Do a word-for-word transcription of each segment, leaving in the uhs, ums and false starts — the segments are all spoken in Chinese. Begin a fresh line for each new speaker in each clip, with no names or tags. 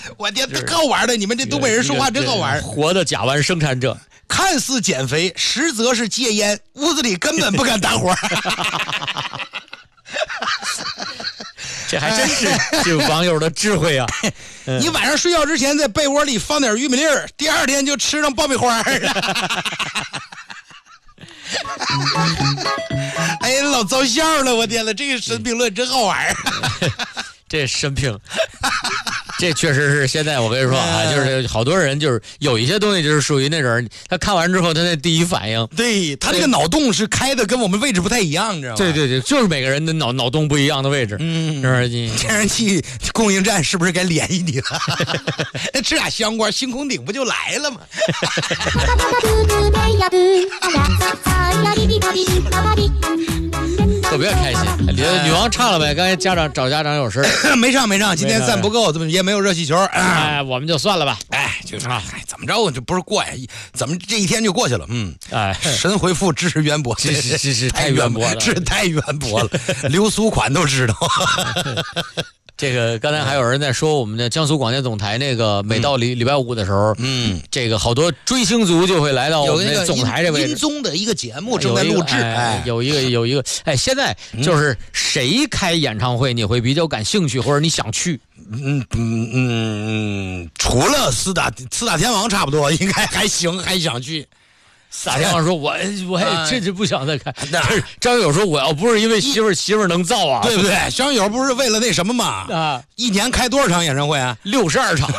我天，这好玩的！你们这东北人说话真好玩。
活的甲烷生产者，
看似减肥，实则是戒烟，屋子里根本不敢打火。
这还真是这网友的智慧啊！
嗯、你晚上睡觉之前在被窝里放点玉米粒儿，第二天就吃上爆米花了。哎呀，老遭笑了！我天了，这个神评论真好玩。
这神评。这确实是现在我跟你说啊，就是好多人就是有一些东西就是属于那种他看完之后他那第一反应，
对他这个脑洞是开的跟我们位置不太一样，你知道吗？
对对对，就是每个人的脑脑洞不一样的位置。
嗯，
是不是？
天然气供应站是不是该联系你了？吃俩香瓜，星空顶不就来了吗？
特别开心。女王唱了呗？刚才家长找家长有事
没上没上，今天散不够，怎么也没有热气球？
哎，我们就算了吧。
哎，就是哎，怎么着？这不是过呀？怎么这一天就过去了？嗯，
哎，
神回复知识渊博，
是是是是太渊博了，
是太渊博了，流苏款都知道。
这个刚才还有人在说我们的江苏广电总台那个每到礼礼拜五的时候，嗯，这个好多追星族就会来到我们的总台这位置。
音综的一个节目正在录制，
哎，有一个有一个，哎，现在就是谁开演唱会你会比较感兴趣，或者你想去？
嗯嗯嗯，除了四大四大天王差不多，应该还行，还想去。
四大天王说我我这就不想再看。张友说我要不是因为媳妇媳妇能造啊，
对不对？张友不是为了那什么嘛？啊，一年开多少场演唱会啊？
六十二场。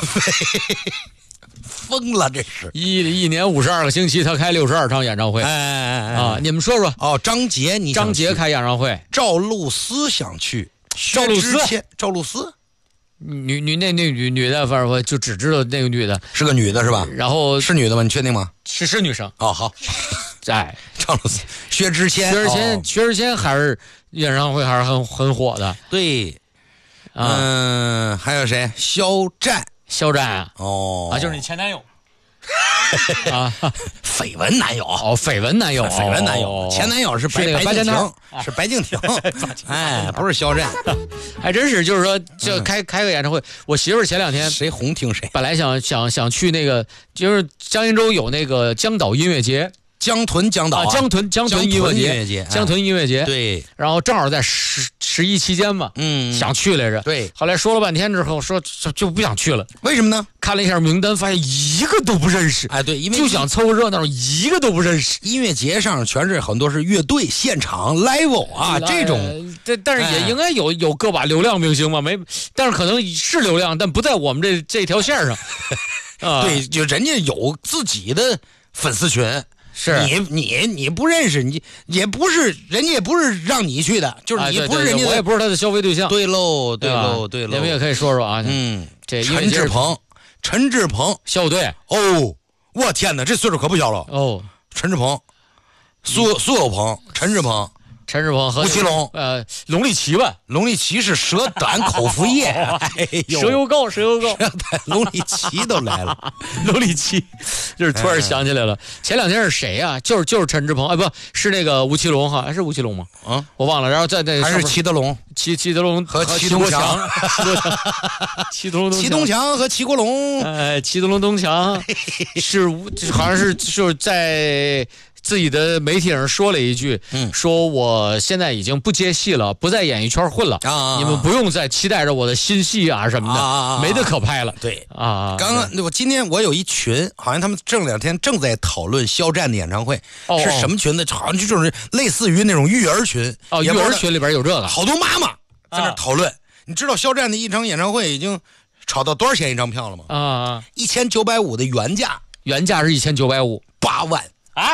疯了，这是
一一年五十二个星期，他开六十二场演唱会。
哎哎哎
啊！你们说说
哦，张杰，你
张杰开演唱会，
赵露思想去，
赵露思，
赵露思。
女女那那女女的，反正我就只知道那个女的
是个女的，是吧？
然后
是女的吗？你确定吗？
是是女生。
哦，好。
哎，
赵露思、薛之谦，
薛之谦，薛之谦还是演唱会还是很很火的。
对，嗯，还有谁？肖战，
肖战啊，
哦，
啊，就是你前男友。啊，
绯闻男友
哦，绯闻男友，
绯闻男友，前男友是白白敬亭，是白敬亭，哎，不是肖战，
还真是，就是说，就开开个演唱会。我媳妇儿前两天
谁红听谁，
本来想想想去那个，就是江阴州有那个江岛音乐节。
江屯江岛、啊
啊，江屯江屯音乐节，
节
江屯音乐节，
对，
然后正好在十十一期间嘛，
嗯，
想去来着，
对，
后来说了半天之后，说就不想去了，
为什么呢？
看了一下名单，发现一个都不认识，
哎，对，因为
就想凑个热闹，一个都不认识。
音乐节上全是很多是乐队现场 live 啊，这种，
这但是也应该有有个把流量明星嘛，没，但是可能是流量，但不在我们这这条线上。
啊，对，就人家有自己的粉丝群。
是
你你你不认识，你也不是人家也不是让你去的，就是你不是人家、
啊、我也不是他的消费对象。
对喽，对喽，对喽。
你们也可以说说啊，
嗯，
这
陈志朋，陈志朋
校队
哦，我天哪，这岁数可不小了
哦。 陈
志朋，苏苏有朋，陈志朋。
陈志朋和
吴奇隆，
呃，龙力奇吧，
龙力奇是舌胆口服液，哎呦，
蛇油膏，蛇油膏，
龙力奇都来了，
龙力奇，就是突然想起来了，哎、前两天是谁呀、啊？就是就是陈志朋，哎，不是那个吴奇隆哈，是吴奇隆吗？
嗯，
我忘了。然后在那
还是齐德龙，
齐齐德龙
和齐东强，
齐东
齐东强和齐国龙，
哎，齐东龙东强是好像是就是在。自己的媒体上说了一句，嗯，说我现在已经不接戏了，不在演艺圈混了，啊，你们不用再期待着我的新戏啊什么的，啊、没得可拍了。
对
啊，
刚刚我今天我有一群，好像他们这两天正在讨论肖战的演唱会，哦、是什么群呢？好像就是类似于那种育儿群，
哦，育儿群里边有这个，
好多妈妈在那讨论。啊、你知道肖战的一场演唱会已经炒到多少钱一张票了吗？
啊，
一千九百五的原价，
原价是一千九百五，
八万。
啊，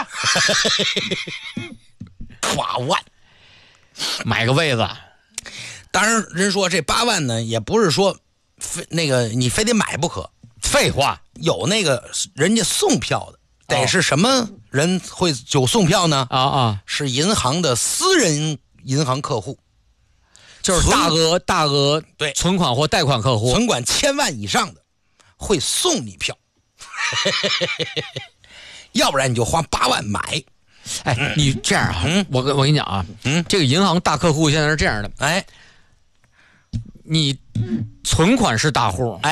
八万
买个位子，
当然人说这八万呢，也不是说非那个你非得买不可。
废话，
有那个人家送票的，得是什么人会有送票呢？
啊啊，
是银行的私人银行客户，
就是大额大额
对
存款或贷款客户，
存款千万以上的会送你票。要不然你就花八万买，
哎，嗯、你这样啊，嗯、我我跟你讲啊，嗯，这个银行大客户现在是这样的，
哎，
你存款是大户，
哎。